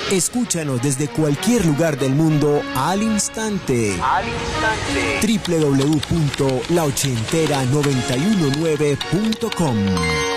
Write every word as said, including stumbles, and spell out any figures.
Escúchanos desde cualquier lugar del mundo al instante. Al instante. doble u doble u doble u punto la ochentera noventa y uno nueve punto com